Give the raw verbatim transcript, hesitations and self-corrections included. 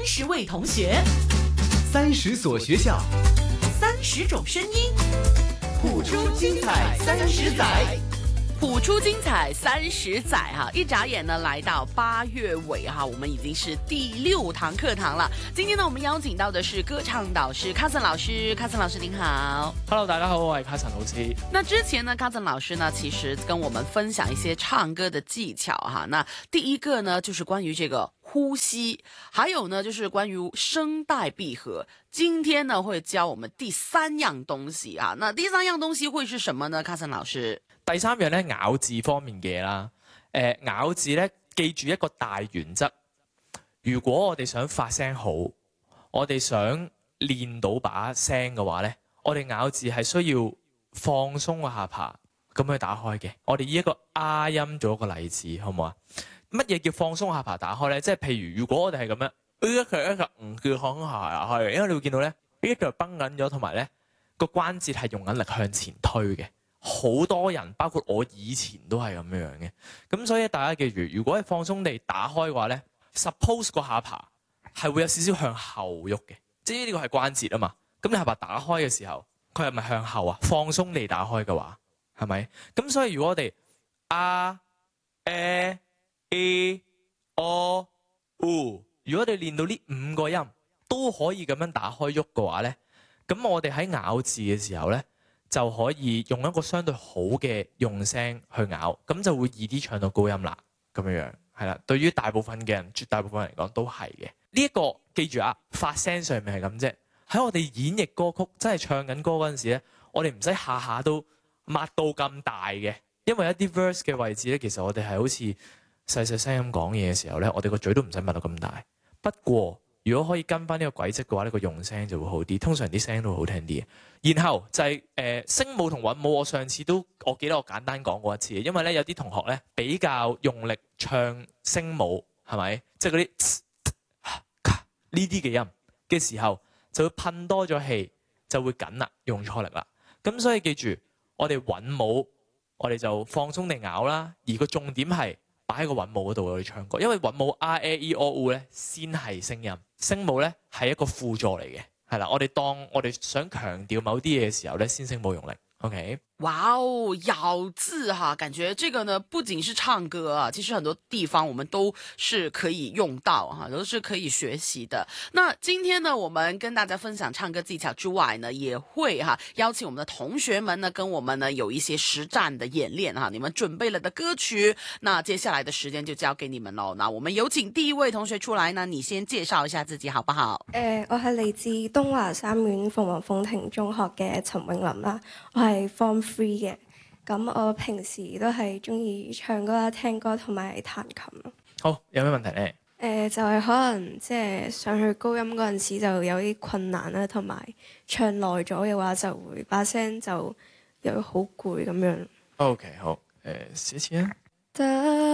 十位同學， 三十所學校， 三十種聲音， 譜出精彩三十載。 譜出精彩三十載哈！一眨眼呢，來到八月尾哈，我們已經是第六堂課堂了。今天呢，我們邀請到的是歌唱導師卡森老師。卡森老師您好 ，Hello， 大家好，我係卡森老師。 那之前呢，卡森老師呢，其實跟我們分享一些唱歌的技巧哈。那第一個呢，就是關於這個呼吸，還有呢，就是關於聲帶閉合。今天呢，會教我們第三樣東西啊。那第三樣東西會是什麼呢？卡森老師？ 第三樣咧，咬字方面嘅嘢啦，誒、呃、咬字咧，記住一個大原則。如果我哋想發聲好，我哋想練到把聲嘅話咧，我哋咬字係需要放鬆個下巴咁去打開嘅。我哋以一個啊音做一個例子，好唔好啊？乜嘢叫放鬆下巴打開咧？即係譬如，如果我哋係咁樣，一腳一腳唔叫放鬆下巴開，因為你會見到咧，呢一腳繃緊咗，同埋咧個關節係用緊力向前推嘅。好多人，包括我以前都係咁樣嘅，咁所以大家記住，如果係放鬆地打開嘅話咧 ，suppose 個下巴係會有少少向後喐嘅，即係呢個係關節啊嘛。咁你下巴打開嘅時候，佢係咪向後啊？放鬆地打開嘅話，係咪？咁所以如果我哋啊、誒、e、o、u， 如果我哋練到呢五個音都可以咁樣打開喐嘅話咧，咁我哋喺咬字嘅時候咧，就可以用一個相對好嘅用聲去咬，咁就會易啲唱到高音啦。咁樣樣係啦，對於大部分嘅人，絕大部分人嚟講都係嘅。呢一個記住啊，發聲上面係咁啫。喺我哋演繹歌曲，真係唱緊歌嗰陣時咧，我哋唔使下下都擘到咁大嘅，因為一啲 verse 嘅位置咧，其實我哋係好似細細聲咁講嘢嘅時候咧，我哋個嘴都唔使擘到咁大。不過如果可以跟翻呢個軌跡嘅話，呢個用聲就會好啲，通常啲聲都會好聽啲嘅。然後就係、是、誒、呃、聲母同韻母，我上次都我記得我簡單講過一次，因為咧有啲同學咧比較用力唱聲母，係咪？即係嗰啲呢啲嘅音嘅時候，就會噴多咗氣，就會緊啦，用錯力啦。咁所以記住，我哋韻母我哋就放鬆地咬啦，而個重點係擺喺個韻母嗰度去唱歌，因為韻母 r a e o u 咧先係聲音，聲母咧係一個輔助嚟嘅，係啦。我哋當我哋想強調某啲嘢嘅時候咧，先聲母用力。OK， 哇哦，咬字哈，感覺這個呢不僅是唱歌啊，其實很多地方我們都是可以用到哈，都是可以學習的。那今天呢，我們跟大家分享唱歌技巧之外呢，也會哈邀請我們的同學們呢，跟我們呢有一些實戰的演練哈。你們準備了的歌曲，那接下來的時間就交給你們咯。那我們有請第一位同學出來呢，你先介紹一下自己好不好？ 誒、呃，我係嚟自東華三院鳳凰鳳亭中學嘅陳詠琳啦，我係 Form Three 嘅。咁我平時都係中意唱歌啦、聽歌同埋彈琴咯。 好，有咩問題呢？ 誒、呃，就係、是、可能即係上去高音嗰陣時就有啲困難啦，同埋唱耐咗嘅話就會把聲就又好攰咁樣。 OK， 好，誒、呃，試一次啊。